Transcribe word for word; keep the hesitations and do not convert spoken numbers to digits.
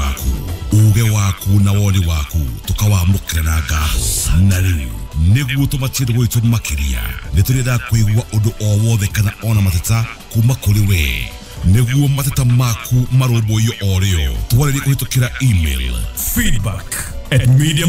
waku uge waku na woni waku tukawamukira na ngaho na riu niguo tumatire gwitu makiria niturenda kuigua undu o wothe kana ona mateta kuma kuri we niguo mateta maku marumbuyo orio twarire kuhitukira email feedback at media